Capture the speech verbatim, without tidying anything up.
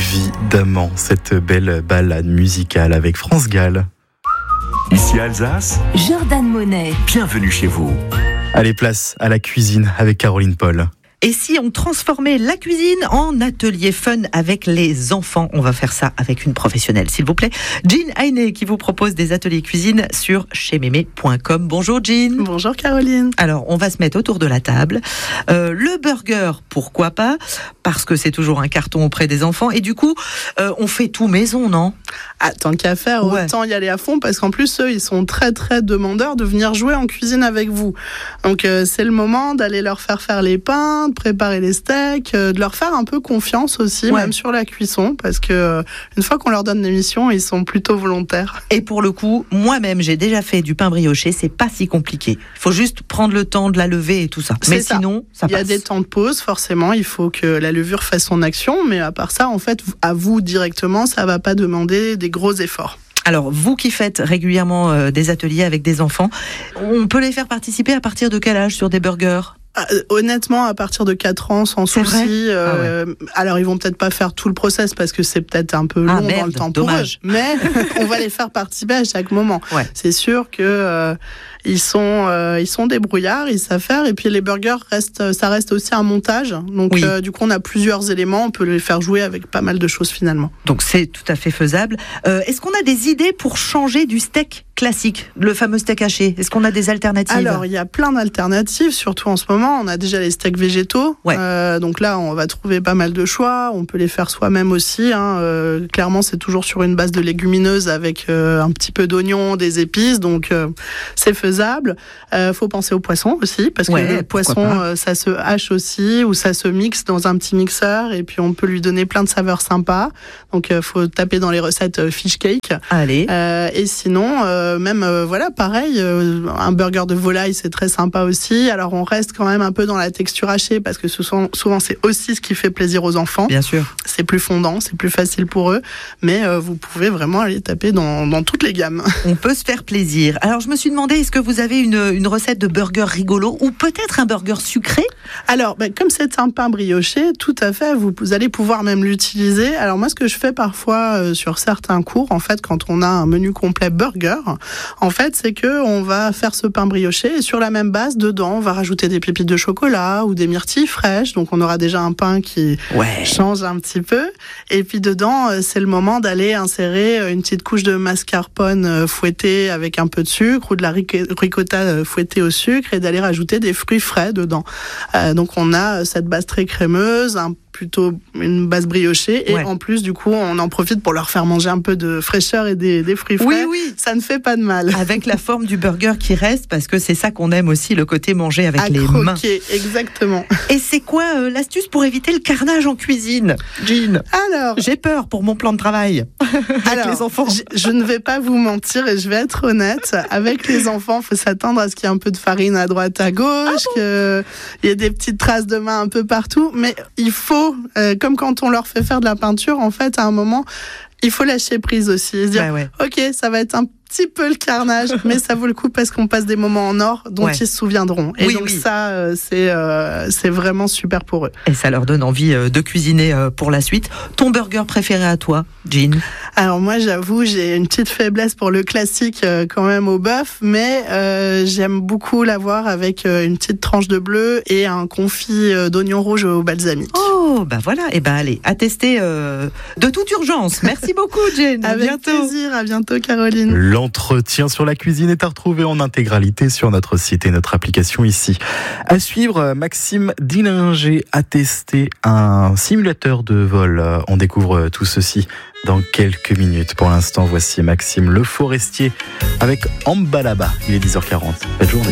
évidemment cette belle balade musicale avec France Gall. Ici Alsace, Jordan Monet. Bienvenue chez vous. Allez, place à la cuisine avec Caroline Paul. Et si on transformait la cuisine en atelier fun avec les enfants? On va faire ça avec une professionnelle, s'il vous plaît. Jean Heiné qui vous propose des ateliers cuisine sur chez mémé point com. Bonjour Jean. Bonjour Caroline. Alors, on va se mettre autour de la table. Euh, le burger, pourquoi pas? Parce que c'est toujours un carton auprès des enfants. Et du coup, euh, on fait tout maison, non? Ah, tant qu'à faire, Ouais. autant y aller à fond, parce qu'en plus, eux, ils sont très très demandeurs de venir jouer en cuisine avec vous. Donc, euh, c'est le moment d'aller leur faire faire les pains, de préparer les steaks, euh, de leur faire un peu confiance aussi, Ouais. même sur la cuisson, parce que euh, une fois qu'on leur donne des missions, ils sont plutôt volontaires. Et pour le coup, moi-même, j'ai déjà fait du pain brioché. C'est pas si compliqué. Il faut juste prendre le temps de la lever et tout ça. C'est Mais ça. sinon, ça Il y a passe. des temps de pause, forcément, il faut que la levure fasse son action, mais à part ça, en fait, à vous directement, ça va pas demander des gros efforts. Alors, vous qui faites régulièrement euh, des ateliers avec des enfants, on peut les faire participer à partir de quel âge sur des burgers? Ah, euh, honnêtement, à partir de quatre ans, sans C'est vrai souci. Euh, alors, ils vont peut-être pas faire tout le process parce que c'est peut-être un peu long Ah, merde, dans le temps dommage. pour eux. Mais on va les faire participer à chaque moment. Ouais. C'est sûr que euh, ils sont euh, ils sont débrouillards, ils savent faire. Et puis les burgers restent, ça reste aussi un montage. Donc Oui. euh, du coup, on a plusieurs éléments. On peut les faire jouer avec pas mal de choses finalement. Donc c'est tout à fait faisable. Euh, est-ce qu'on a des idées pour changer du steak classique, le fameux steak haché? Est-ce qu'on a des alternatives? Alors, il y a plein d'alternatives, surtout en ce moment. On a déjà les steaks végétaux. Ouais. Euh, donc là, on va trouver pas mal de choix. On peut les faire soi-même aussi. Hein. Euh, clairement, c'est toujours sur une base de légumineuses avec euh, un petit peu d'oignon, des épices. Donc, euh, c'est faisable. Euh, faut penser au poisson aussi, parce Ouais, que le pourquoi poisson, pas. euh, ça se hache aussi, ou ça se mixe dans un petit mixeur. Et puis, on peut lui donner plein de saveurs sympas. Donc, euh, faut taper dans les recettes euh, fish cake. Allez. Euh, et sinon, euh, même euh, voilà, pareil, euh, un burger de volaille, c'est très sympa aussi. Alors on reste quand même un peu dans la texture hachée parce que ce sont, souvent c'est aussi ce qui fait plaisir aux enfants. Bien sûr. C'est plus fondant, c'est plus facile pour eux, mais euh, vous pouvez vraiment aller taper dans, dans toutes les gammes. On peut se faire plaisir. Alors je me suis demandé, est-ce que vous avez une, une recette de burger rigolo ou peut-être un burger sucré? Alors, ben, comme c'est un pain brioché, tout à fait, vous, vous allez pouvoir même l'utiliser. Alors moi, ce que je fais parfois euh, sur certains cours, en fait, quand on a un menu complet burger, en fait, c'est que on va faire ce pain brioché et sur la même base, dedans, on va rajouter des pépites de chocolat ou des myrtilles fraîches. Donc, on aura déjà un pain qui Ouais. change un petit peu. Et puis dedans, euh, c'est le moment d'aller insérer euh, une petite couche de mascarpone euh, fouettée avec un peu de sucre ou de la ric- ricotta euh, fouettée au sucre et d'aller rajouter des fruits frais dedans. Euh, donc, on a euh, cette base très crémeuse, un plutôt une base briochée et Ouais. en plus du coup on en profite pour leur faire manger un peu de fraîcheur et des, des fruits frais. Oui, oui. Ça ne fait pas de mal. Avec la forme du burger qui reste, parce que c'est ça qu'on aime aussi, le côté manger avec À les croquer, mains. exactement. Et c'est quoi euh, l'astuce pour éviter le carnage en cuisine, Jean? Alors, J'ai peur pour mon plan de travail avec alors, les enfants. Je, je ne vais pas vous mentir et je vais être honnête. Avec les enfants, il faut s'attendre à ce qu'il y ait un peu de farine à droite, à gauche, Ah qu'il y ait des petites traces de main un peu partout. Mais il faut, euh, comme quand on leur fait faire de la peinture, en fait, à un moment, il faut lâcher prise aussi et se dire, Bah ouais. ok, ça va être un petit peu le carnage, mais ça vaut le coup parce qu'on passe des moments en or dont Ouais. ils se souviendront. Et Oui, donc oui. ça, euh, c'est euh, c'est vraiment super pour eux. Et ça leur donne envie euh, de cuisiner euh, pour la suite. Ton burger préféré à toi, Jean? Alors moi, j'avoue, j'ai une petite faiblesse pour le classique euh, quand même au bœuf, mais euh, j'aime beaucoup l'avoir avec euh, une petite tranche de bleu et un confit euh, d'oignon rouge au balsamique. Oh, bah voilà. Et ben allez, à tester euh, de toute urgence. Merci beaucoup, Jean. À Avec bientôt. plaisir, à bientôt Caroline. L'entretien sur la cuisine est à retrouver en intégralité sur notre site et notre application ici. À suivre, Maxime Dillinger a testé un simulateur de vol. On découvre tout ceci dans quelques minutes. Pour l'instant, voici Maxime Le Forestier avec Ambalaba. Il est dix heures quarante. Belle journée.